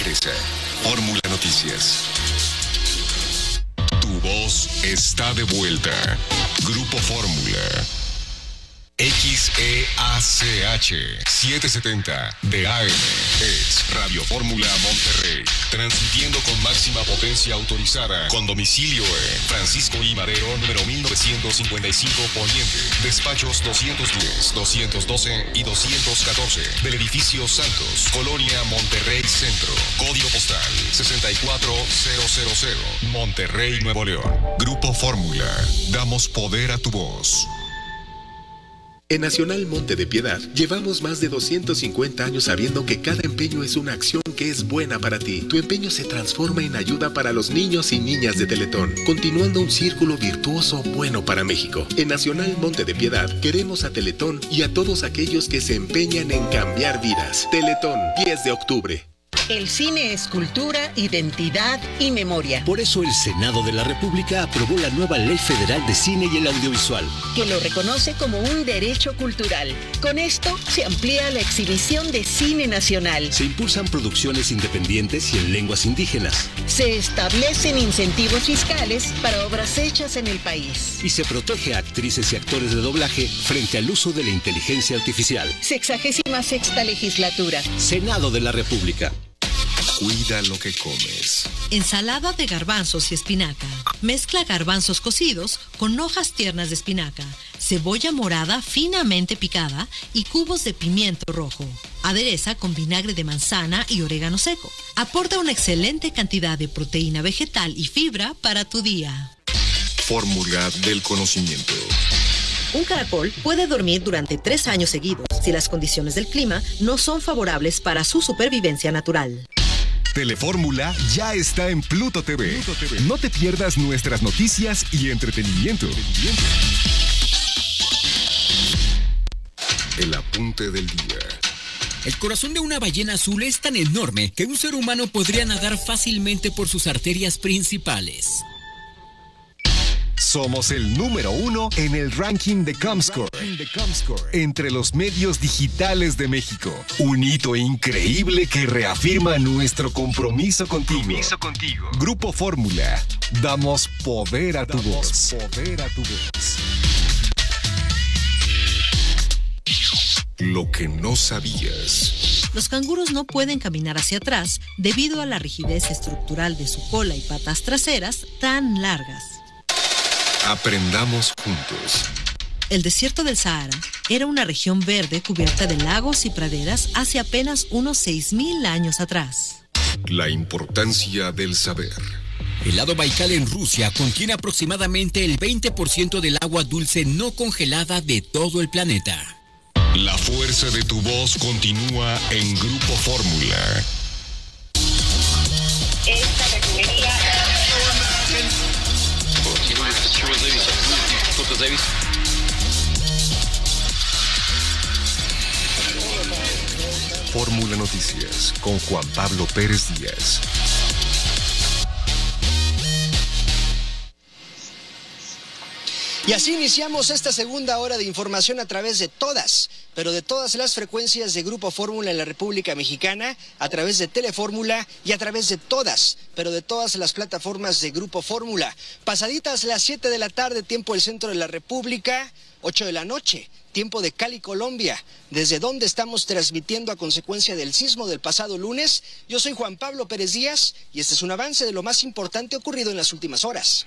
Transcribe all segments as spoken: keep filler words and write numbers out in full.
regresa. Fórmula Noticias. Tu voz está de vuelta. Grupo Fórmula. X E A C H setecientos setenta de A M es Radio Fórmula Monterrey, transmitiendo con máxima potencia autorizada, con domicilio en Francisco I. Madero, número mil novecientos cincuenta y cinco Poniente, despachos doscientos diez, doscientos doce y doscientos catorce, del edificio Santos, Colonia Monterrey Centro, código postal sesenta y cuatro mil, Monterrey, Nuevo León. Grupo Fórmula, damos poder a tu voz. En Nacional Monte de Piedad, llevamos más de doscientos cincuenta años sabiendo que cada empeño es una acción que es buena para ti. Tu empeño se transforma en ayuda para los niños y niñas de Teletón, continuando un círculo virtuoso bueno para México. En Nacional Monte de Piedad, queremos a Teletón y a todos aquellos que se empeñan en cambiar vidas. Teletón, diez de octubre. El cine es cultura, identidad y memoria. Por eso el Senado de la República aprobó la nueva Ley Federal de Cine y el Audiovisual, que lo reconoce como un derecho cultural. Con esto se amplía la exhibición de cine nacional. Se impulsan producciones independientes y en lenguas indígenas. Se establecen incentivos fiscales para obras hechas en el país. Y se protege a actrices y actores de doblaje frente al uso de la inteligencia artificial. Sexagésima sexta legislatura. Senado de la República. Cuida lo que comes. Ensalada de garbanzos y espinaca. Mezcla garbanzos cocidos con hojas tiernas de espinaca, cebolla morada finamente picada y cubos de pimiento rojo. Adereza con vinagre de manzana y orégano seco. Aporta una excelente cantidad de proteína vegetal y fibra para tu día. Fórmula del conocimiento. Un caracol puede dormir durante tres años seguidos si las condiciones del clima no son favorables para su supervivencia natural. Telefórmula ya está en Pluto T V. Pluto T V. No te pierdas nuestras noticias y entretenimiento. El apunte del día. El corazón de una ballena azul es tan enorme que un ser humano podría nadar fácilmente por sus arterias principales. Somos el número uno en el ranking de Comscore, entre los medios digitales de México. Un hito increíble que reafirma nuestro compromiso contigo. Compromiso contigo. Grupo Fórmula. Damos poder a tu voz. Poder a tu voz. Lo que no sabías. Los canguros no pueden caminar hacia atrás debido a la rigidez estructural de su cola y patas traseras tan largas. Aprendamos juntos. El desierto del Sahara era una región verde cubierta de lagos y praderas hace apenas unos seis mil años atrás. La importancia del saber. El lago Baikal en Rusia contiene aproximadamente el veinte por ciento del agua dulce no congelada de todo el planeta. La fuerza de tu voz continúa en Grupo Fórmula. Esta refinería... Fórmula Noticias con Juan Pablo Pérez Díaz. Y así iniciamos esta segunda hora de información a través de todas, pero de todas las frecuencias de Grupo Fórmula en la República Mexicana, a través de Telefórmula y a través de todas, pero de todas las plataformas de Grupo Fórmula. Pasaditas las siete de la tarde, tiempo del centro de la República, ocho de la noche, tiempo de Cali, Colombia, desde donde estamos transmitiendo a consecuencia del sismo del pasado lunes. Yo soy Juan Pablo Pérez Díaz y este es un avance de lo más importante ocurrido en las últimas horas.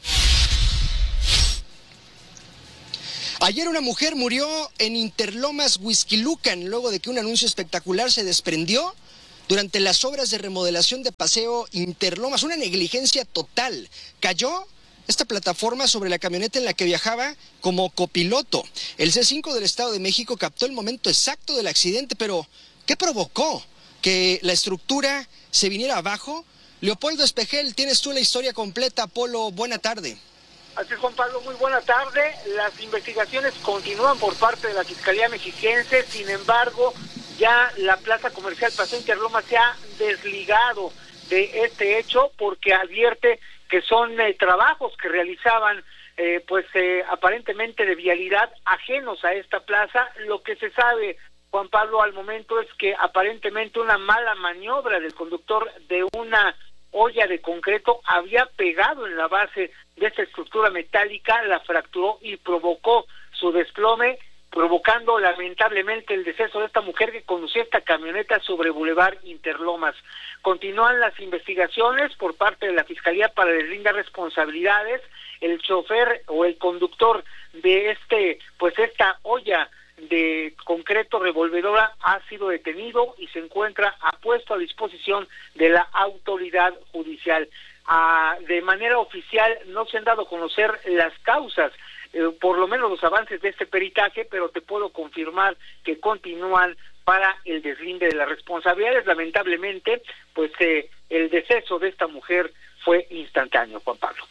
Ayer una mujer murió en Interlomas, Huixquilucan, luego de que un anuncio espectacular se desprendió durante las obras de remodelación de Paseo Interlomas. Una negligencia total. Cayó esta plataforma sobre la camioneta en la que viajaba como copiloto. El C cinco del Estado de México captó el momento exacto del accidente, pero ¿qué provocó que la estructura se viniera abajo? Leopoldo Espejel, tienes tú la historia completa. Polo, buena tarde. Así es, Juan Pablo, muy buena tarde. Las investigaciones continúan por parte de la Fiscalía Mexiquense, sin embargo, ya la plaza comercial Paseo Interlomas se ha desligado de este hecho porque advierte que son eh, trabajos que realizaban eh, pues eh, aparentemente de vialidad ajenos a esta plaza. Lo que se sabe Juan Pablo, al momento es que aparentemente una mala maniobra del conductor de una olla de concreto había pegado en la base de esta estructura metálica, la fracturó y provocó su desplome, provocando lamentablemente el deceso de esta mujer que conducía esta camioneta sobre Boulevard Interlomas. Continúan las investigaciones por parte de la Fiscalía para deslindar responsabilidades. El chofer o el conductor de este, pues esta olla de concreto revolvedora ha sido detenido y se encuentra apuesto a disposición de la autoridad judicial. Ah, de manera oficial no se han dado a conocer las causas, eh, por lo menos los avances de este peritaje, pero te puedo confirmar que continúan para el deslinde de las responsabilidades. Lamentablemente, pues eh, el deceso de esta mujer fue instantáneo, Juan Pablo.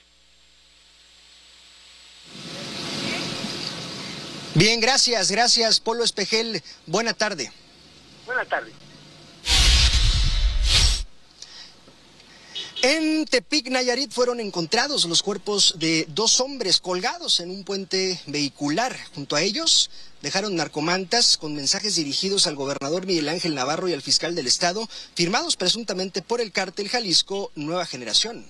Bien, gracias, gracias, Polo Espejel. Buena tarde. Buena tarde. En Tepic, Nayarit, fueron encontrados los cuerpos de dos hombres colgados en un puente vehicular. Junto a ellos dejaron narcomantas con mensajes dirigidos al gobernador Miguel Ángel Navarro y al fiscal del estado, firmados presuntamente por el cártel Jalisco Nueva Generación.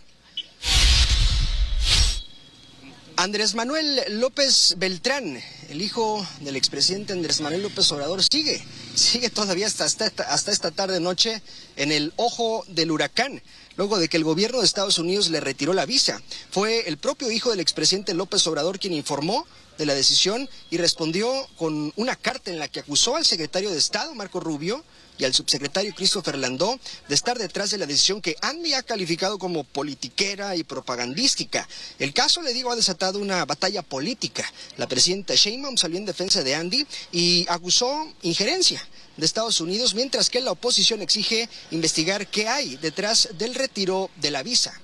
Andrés Manuel López Beltrán, el hijo del expresidente Andrés Manuel López Obrador, sigue, sigue todavía hasta, hasta, hasta esta tarde-noche en el ojo del huracán, luego de que el gobierno de Estados Unidos le retiró la visa. Fue el propio hijo del expresidente López Obrador quien informó de la decisión y respondió con una carta en la que acusó al secretario de Estado, Marco Rubio, y al subsecretario Christopher Landó de estar detrás de la decisión que Andy ha calificado como politiquera y propagandística. El caso, le digo, ha desatado una batalla política. La presidenta Sheinbaum salió en defensa de Andy y acusó injerencia de Estados Unidos, mientras que la oposición exige investigar qué hay detrás del retiro de la visa.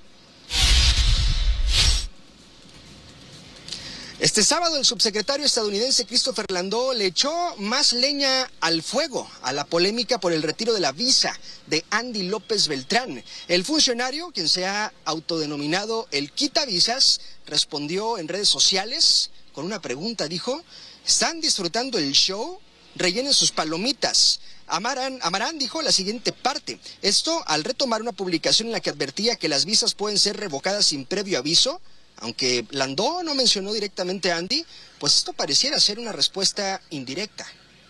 Este sábado el subsecretario estadounidense Christopher Landó le echó más leña al fuego a la polémica por el retiro de la visa de Andy López Beltrán. El funcionario, quien se ha autodenominado el quitavisas, respondió en redes sociales con una pregunta. Dijo: ¿están disfrutando el show? Rellenen sus palomitas. Amarán, Amarán dijo la siguiente parte: esto al retomar una publicación en la que advertía que las visas pueden ser revocadas sin previo aviso. Aunque Landó no mencionó directamente a Andy, pues esto pareciera ser una respuesta indirecta.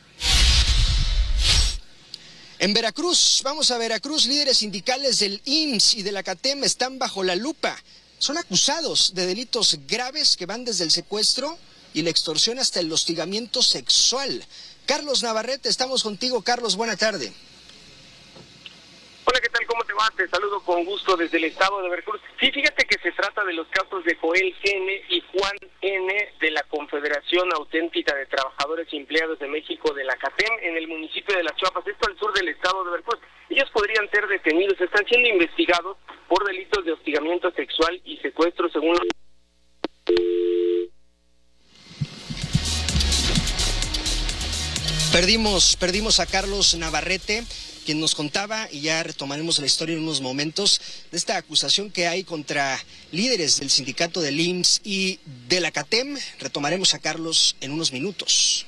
En Veracruz, vamos a Veracruz, líderes sindicales del I M S S y de la CATEM están bajo la lupa. Son acusados de delitos graves que van desde el secuestro y la extorsión hasta el hostigamiento sexual. Carlos Navarrete, estamos contigo. Carlos, buena tarde. Hola, ¿qué tal? ¿Cómo te va? Te saludo con gusto desde el estado de Veracruz. Sí, fíjate que se trata de los casos de Joel N. y Juan N. de la Confederación Auténtica de Trabajadores y Empleados de México de la CATEM en el municipio de Las Chuapas, esto al sur del estado de Veracruz. Ellos podrían ser detenidos, están siendo investigados por delitos de hostigamiento sexual y secuestro según los... Perdimos, perdimos a Carlos Navarrete, quien nos contaba, y ya retomaremos la historia en unos momentos, de esta acusación que hay contra líderes del sindicato del I M S S y de la CATEM. Retomaremos a Carlos en unos minutos.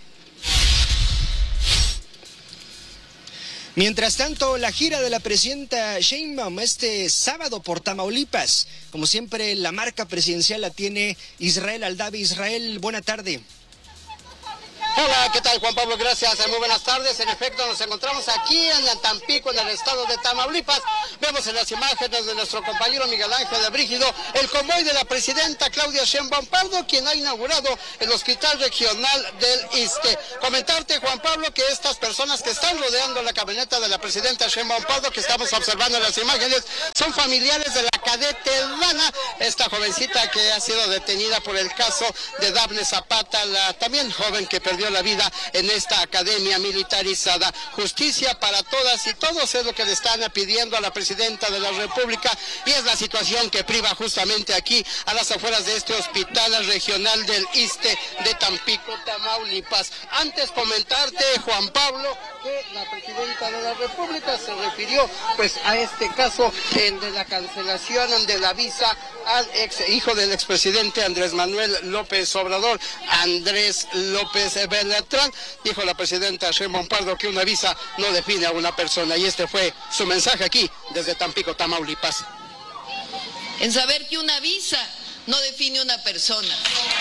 Mientras tanto, la gira de la presidenta Sheinbaum este sábado por Tamaulipas. Como siempre, la marca presidencial la tiene Israel Aldave. Israel, buena tarde. Hola, ¿qué tal, Juan Pablo? Gracias, muy buenas tardes. En efecto, nos encontramos aquí en Tampico, en el estado de Tamaulipas. Vemos en las imágenes de nuestro compañero Miguel Ángel de Brígido el convoy de la presidenta Claudia Sheinbaum Pardo, quien ha inaugurado el Hospital Regional del Iste. Comentarte, Juan Pablo, que estas personas que están rodeando la camioneta de la presidenta Sheinbaum Pardo, que estamos observando en las imágenes, son familiares de la cadete Lana, esta jovencita que ha sido detenida por el caso de Dafne Zapata, la también joven que perdió la vida en esta academia militarizada. Justicia para todas y todos es lo que le están pidiendo a la presidenta de la República, y es la situación que priva justamente aquí a las afueras de este Hospital Regional del Iste de Tampico, Tamaulipas. Antes comentarte, Juan Pablo, que la presidenta de la República se refirió pues a este caso en de la cancelación de la visa al ex hijo del expresidente Andrés Manuel López Obrador, Andrés López Beltrán. Dijo la presidenta Sheinbaum Pardo que una visa no define a una persona, y este fue su mensaje aquí desde Tampico, Tamaulipas. En saber que una visa no define una persona.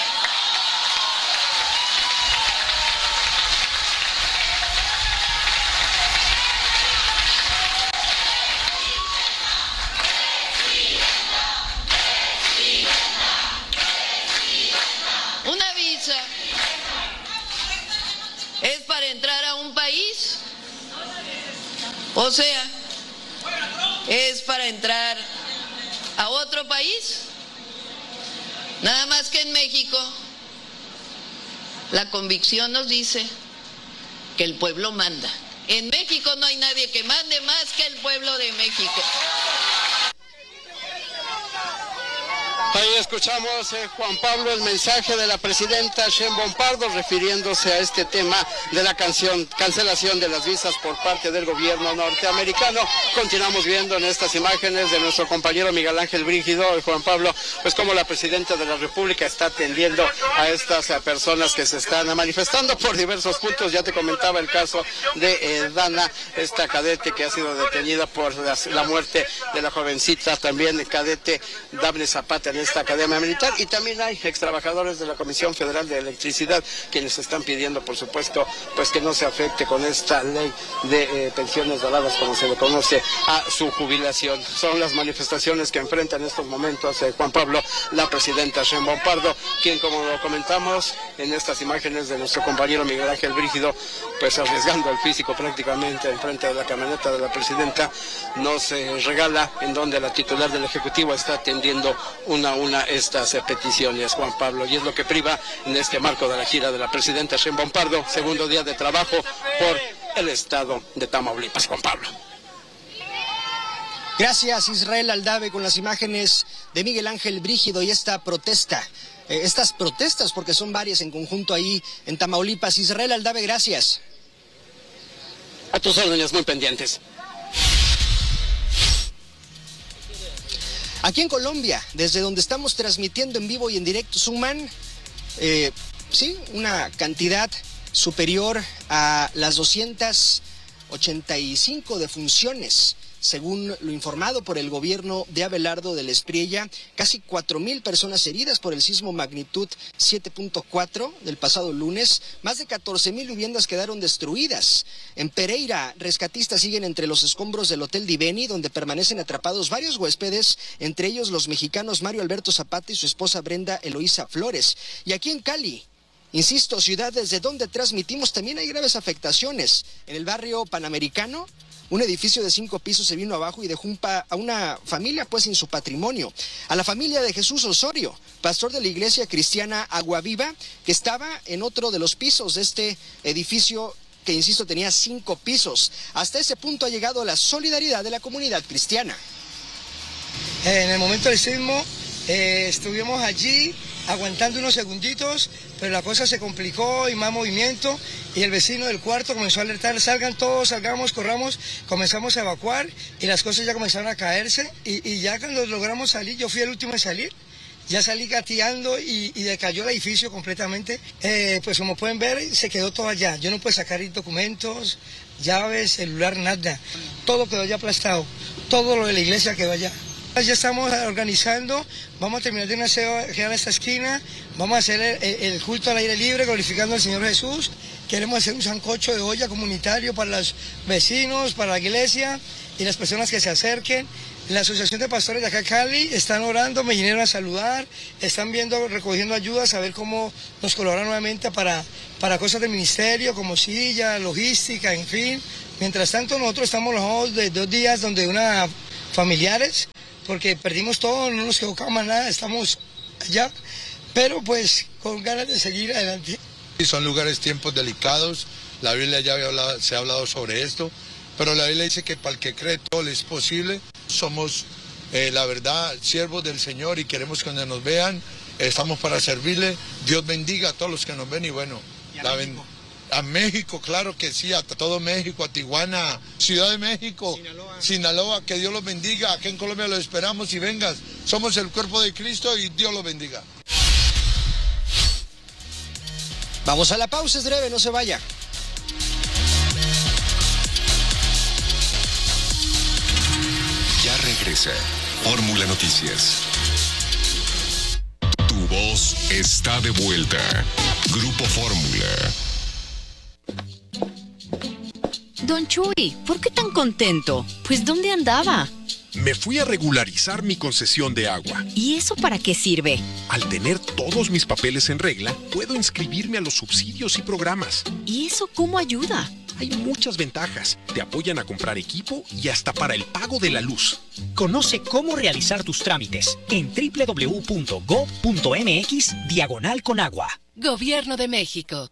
Una visa es para entrar a un país, o sea, es para entrar a otro país. Nada más que en México la convicción nos dice que el pueblo manda. En México no hay nadie que mande más que el pueblo de México. Ahí escuchamos, eh, Juan Pablo, el mensaje de la presidenta Sheinbaum Pardo refiriéndose a este tema de la canción, cancelación de las visas por parte del gobierno norteamericano. Continuamos viendo en estas imágenes de nuestro compañero Miguel Ángel Brígido, Juan Pablo, pues cómo la presidenta de la República está atendiendo a estas eh, personas que se están manifestando por diversos puntos. Ya te comentaba el caso de eh, Dana, esta cadete que ha sido detenida por las, la muerte de la jovencita, también el cadete Dafne Zapata en esta academia militar, y también hay extrabajadores de la Comisión Federal de Electricidad quienes están pidiendo, por supuesto, pues que no se afecte con esta ley de eh, pensiones doradas, como se le conoce, a su jubilación. Son las manifestaciones que enfrenta en estos momentos eh, Juan Pablo, la presidenta Sheinbaum Pardo, quien, como lo comentamos en estas imágenes de nuestro compañero Miguel Ángel Brígido, pues arriesgando el físico prácticamente enfrente de la camioneta de la presidenta, nos eh, regala en donde la titular del Ejecutivo está atendiendo una a una estas eh, peticiones, Juan Pablo, y es lo que priva en este marco de la gira de la presidenta Sheinbaum Pardo, segundo día de trabajo por el estado de Tamaulipas. Juan Pablo. Gracias, Israel Aldave, con las imágenes de Miguel Ángel Brígido y esta protesta, eh, estas protestas, porque son varias en conjunto ahí en Tamaulipas. Israel Aldave, gracias. A tus órdenes, muy pendientes. Aquí en Colombia, desde donde estamos transmitiendo en vivo y en directo, suman, eh, sí, una cantidad superior a las doscientas ochenta y cinco defunciones, según lo informado por el gobierno de Abelardo del Espriella. Casi cuatro mil personas heridas por el sismo magnitud siete punto cuatro del pasado lunes. Más de catorce mil viviendas quedaron destruidas. En Pereira, rescatistas siguen entre los escombros del Hotel Diveni, donde permanecen atrapados varios huéspedes, entre ellos los mexicanos Mario Alberto Zapata y su esposa Brenda Eloísa Flores. Y aquí en Cali, insisto, ciudad desde donde transmitimos, también hay graves afectaciones. En el barrio Panamericano, un edificio de cinco pisos se vino abajo y dejó un pa a una familia pues sin su patrimonio. A la familia de Jesús Osorio, pastor de la iglesia cristiana Aguaviva, que estaba en otro de los pisos de este edificio que, insisto, tenía cinco pisos. Hasta ese punto ha llegado la solidaridad de la comunidad cristiana. En el momento del sismo eh, estuvimos allí aguantando unos segunditos, pero la cosa se complicó y más movimiento, y el vecino del cuarto comenzó a alertar: salgan todos, salgamos, corramos. Comenzamos a evacuar y las cosas ya comenzaron a caerse, y, y ya cuando logramos salir, yo fui el último en salir, ya salí gateando y, y decayó el edificio completamente. Eh, pues como pueden ver, se quedó todo allá. Yo no pude sacar documentos, llaves, celular, nada. Todo quedó ya aplastado, todo lo de la iglesia quedó allá. Ya estamos organizando, vamos a terminar de una aseo general a esta esquina, vamos a hacer el, el culto al aire libre glorificando al Señor Jesús. Queremos hacer un sancocho de olla comunitario para los vecinos, para la iglesia y las personas que se acerquen. La Asociación de Pastores de acá Cali están orando, me vinieron a saludar, están viendo, recogiendo ayudas, a ver cómo nos colaboran nuevamente para, para cosas del ministerio, como silla, logística, en fin. Mientras tanto, nosotros estamos los dos de dos días donde una familiares, porque perdimos todo, no nos quedó cama, nada, estamos allá, pero pues con ganas de seguir adelante. Son lugares, tiempos delicados, la Biblia ya había hablado, se ha hablado sobre esto, pero la Biblia dice que para el que cree todo le es posible. Somos, eh, la verdad, siervos del Señor y queremos que donde nos vean, estamos para servirle. Dios bendiga a todos los que nos ven y bueno, la ben... A México, claro que sí, a todo México, a Tijuana, Ciudad de México, Sinaloa, Sinaloa, que Dios los bendiga. Aquí en Colombia los esperamos y vengas. Somos el cuerpo de Cristo y Dios los bendiga. Vamos a la pausa, es breve, no se vaya. Ya regresa Fórmula Noticias. Tu voz está de vuelta. Grupo Fórmula. Don Chuy, ¿por qué tan contento? Pues ¿dónde andaba? Me fui a regularizar mi concesión de agua. ¿Y eso para qué sirve? Al tener todos mis papeles en regla, puedo inscribirme a los subsidios y programas. ¿Y eso cómo ayuda? Hay muchas ventajas. Te apoyan a comprar equipo y hasta para el pago de la luz. Conoce cómo realizar tus trámites en doble u doble u doble u punto gob punto eme equis diagonal con agua. Gobierno de México.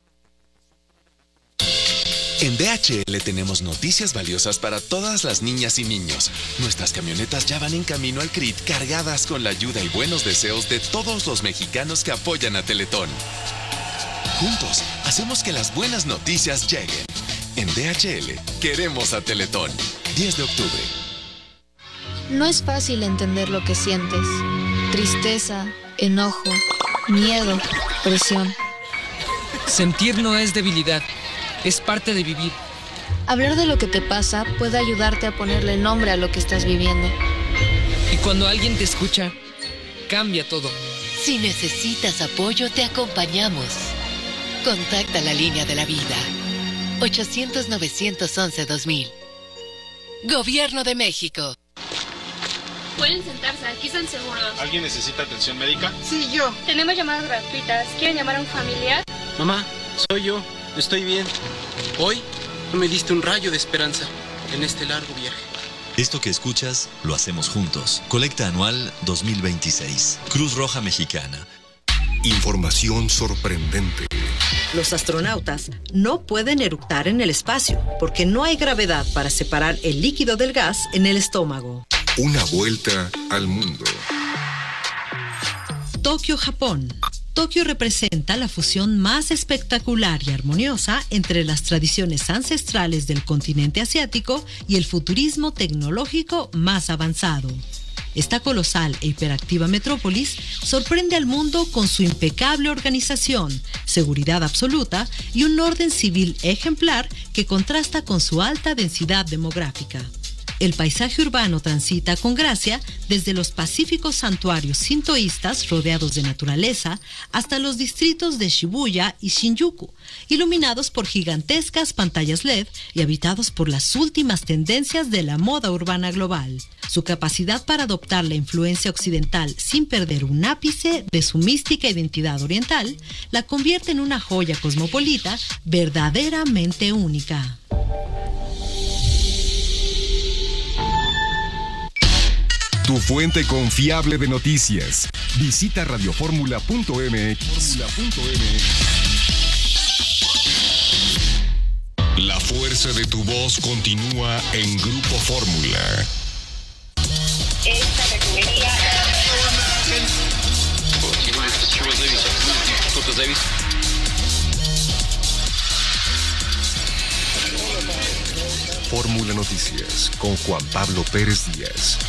En D H L tenemos noticias valiosas para todas las niñas y niños. Nuestras camionetas ya van en camino al C R I T cargadas con la ayuda y buenos deseos de todos los mexicanos que apoyan a Teletón. Juntos, hacemos que las buenas noticias lleguen. En D H L, queremos a Teletón. diez de octubre. No es fácil entender lo que sientes. Tristeza, enojo, miedo, presión. Sentir no es debilidad. Es parte de vivir. Hablar de lo que te pasa puede ayudarte a ponerle nombre a lo que estás viviendo. Y cuando alguien te escucha, cambia todo. Si necesitas apoyo, te acompañamos. Contacta la línea de la vida. ochocientos, novecientos once, dos mil. Gobierno de México. Pueden sentarse, aquí están seguros. ¿Alguien necesita atención médica? Sí, yo. Tenemos llamadas gratuitas. ¿Quieren llamar a un familiar? Mamá, soy yo. Estoy bien. Hoy me diste un rayo de esperanza en este largo viaje. Esto que escuchas, lo hacemos juntos. Colecta anual dos mil veintiséis. Cruz Roja Mexicana. Información sorprendente. Los astronautas no pueden eructar en el espacio porque no hay gravedad para separar el líquido del gas en el estómago. Una vuelta al mundo. Tokio, Japón. Tokio representa la fusión más espectacular y armoniosa entre las tradiciones ancestrales del continente asiático y el futurismo tecnológico más avanzado. Esta colosal e hiperactiva metrópolis sorprende al mundo con su impecable organización, seguridad absoluta y un orden civil ejemplar que contrasta con su alta densidad demográfica. El paisaje urbano transita con gracia desde los pacíficos santuarios sintoístas rodeados de naturaleza hasta los distritos de Shibuya y Shinjuku, iluminados por gigantescas pantallas L E D y habitados por las últimas tendencias de la moda urbana global. Su capacidad para adoptar la influencia occidental sin perder un ápice de su mística identidad oriental la convierte en una joya cosmopolita verdaderamente única. Tu fuente confiable de noticias. Visita radioformula punto eme equis. La fuerza de tu voz continúa en Grupo Fórmula. Esta refinería... Fórmula Noticias con Juan Pablo Pérez Díaz.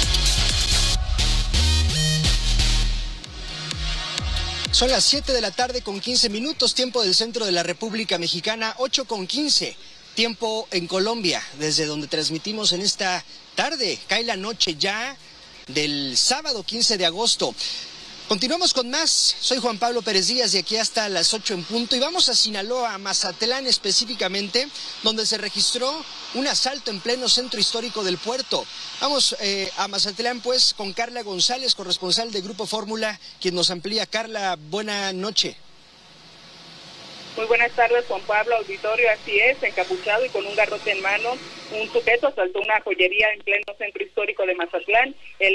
Son las siete de la tarde con quince minutos, tiempo del centro de la República Mexicana, ocho con quince, tiempo en Colombia, desde donde transmitimos en esta tarde. Cae la noche ya del sábado quince de agosto. Continuamos con más. Soy Juan Pablo Pérez Díaz de aquí hasta las ocho en punto y vamos a Sinaloa, a Mazatlán específicamente, donde se registró un asalto en pleno centro histórico del puerto. Vamos eh, a Mazatlán pues con Carla González, corresponsal de Grupo Fórmula, quien nos amplía. Carla, buena noche. Muy buenas tardes, Juan Pablo, auditorio, así es, encapuchado y con un garrote en mano, un sujeto asaltó una joyería en pleno centro histórico de Mazatlán. El